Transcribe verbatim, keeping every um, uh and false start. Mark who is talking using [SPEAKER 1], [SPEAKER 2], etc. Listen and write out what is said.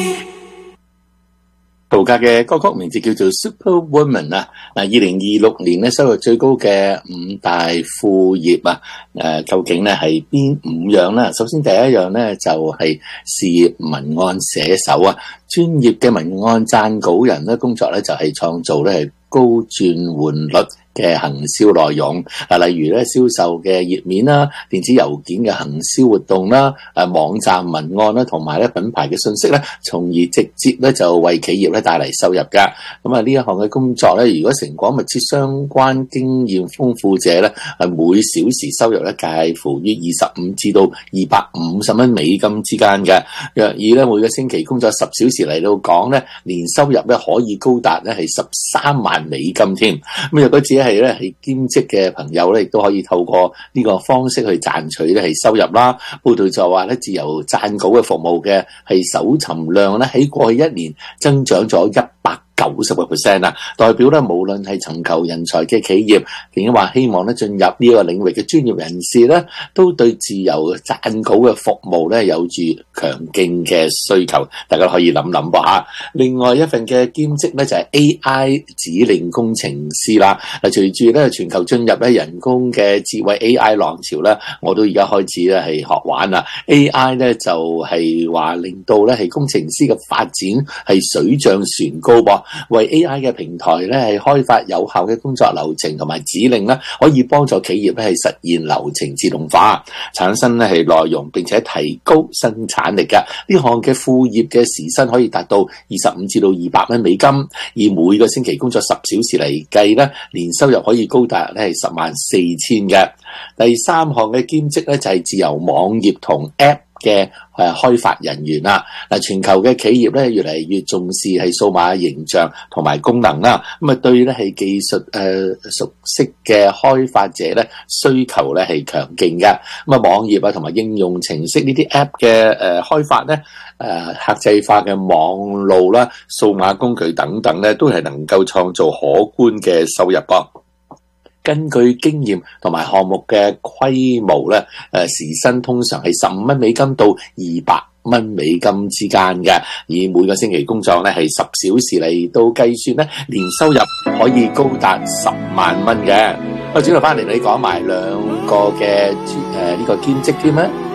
[SPEAKER 1] 陶格嘅歌曲名字叫做 Superwoman 啊，嗱，二零二六年咧收入最高嘅五大副業啊，誒，究竟咧係邊五樣咧？首先第一樣咧就係事業文案寫手啊，專業嘅文案撰稿人咧，工作咧就係創造咧係高轉換率嘅行銷內容，啊，例如咧銷售嘅頁面啦、電子郵件嘅行銷活動啦、誒網站文案啦，同埋咧品牌嘅信息咧，從而直接咧就為企業咧帶嚟收入㗎。咁啊呢一項嘅工作咧，如果成果密切相關、經驗豐富者咧，係每小時收入咧介乎於二十五至到二百五十蚊美金之間嘅。若以咧每個星期工作十小時嚟到講咧，年收入咧可以高達咧係十三萬美金添。咁若果只係咧係兼職嘅朋友咧，亦都可以透過呢個方式去賺取咧係收入啦。報道就話咧，自由撰稿嘅服務嘅係搜尋量咧喺過去一年增長咗一百九十個 percent 啊，代表咧無論係尋求人才嘅企業，定係話希望咧進入呢個領域嘅專業人士咧，都對自由撰稿嘅服務咧有住強勁嘅需求，大家可以諗諗噃嚇。另外一份嘅兼職咧就係 A I 指令工程師啦。嗱，隨住咧全球進入咧人工嘅智慧 A I 浪潮咧，我都而家開始咧係學玩啦。A I 咧就係話令到咧係工程師嘅發展係水漲船高噃。為 A I 嘅平台咧係開發有效嘅工作流程同埋指令咧，可以幫助企業咧係實現流程自動化，產生咧係內容，並且提高生產力嘅。呢項嘅副業嘅時薪可以達到二十五至到二百蚊美金，以每個星期工作十小時嚟計咧，年收入可以高達咧係十萬四千嘅。第三項嘅兼職咧就係自由網頁同 App 嘅誒開發人員啦。嗱，全球嘅企業咧越嚟越重視係數碼形象同埋功能啦，咁啊對咧係技術誒熟悉嘅開發者咧需求咧係強勁嘅。咁啊網頁啊同埋應用程式呢啲 App 嘅誒開發咧誒客製化嘅網路啦、數碼工具等等咧，都係能夠創造可觀嘅收入噃。根據經驗同埋項目嘅規模咧，誒時薪通常係十五蚊美金到二百蚊美金之間嘅，以每個星期工作咧係十小時嚟到計算咧，年收入可以高達十萬蚊嘅。我轉頭翻嚟你講埋兩個嘅誒呢個兼職添咧。